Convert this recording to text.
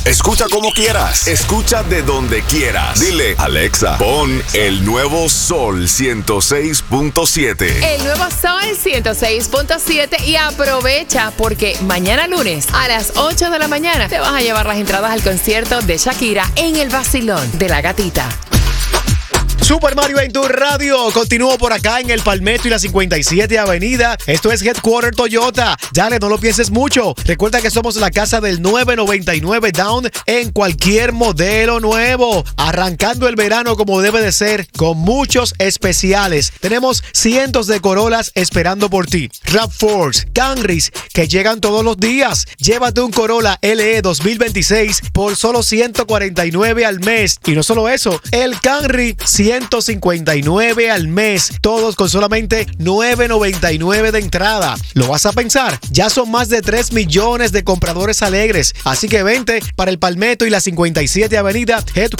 Escucha como quieras. Escucha de donde quieras. Dile, Alexa, pon el nuevo Sol 106.7. El nuevo Sol 106.7 y aprovecha porque mañana lunes a las 8 de la mañana te vas a llevar las entradas al concierto de Shakira en el Vacilón de la Gatita. Super Mario en tu radio. Continúo por acá en el Palmetto y la 57 Avenida. Esto es Headquarter Toyota. Dale, no lo pienses mucho. Recuerda que somos la casa del 999 Down en cualquier modelo nuevo. Arrancando el verano como debe de ser, con muchos especiales. Tenemos cientos de Corollas esperando por ti. RAV4s, Camrys, que llegan todos los días. Llévate un Corolla LE 2026 por solo $149 al mes. Y no solo eso, el Camry $159 al mes, todos con solamente $9.99 de entrada. ¿Lo vas a pensar? Ya son más de 3 millones de compradores alegres, así que vente para el Palmetto y la 57 Avenida